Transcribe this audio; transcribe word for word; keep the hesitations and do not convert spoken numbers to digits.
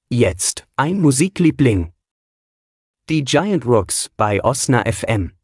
Jetzt ein Musikliebling. Die Giant Rooks bei Osna F M.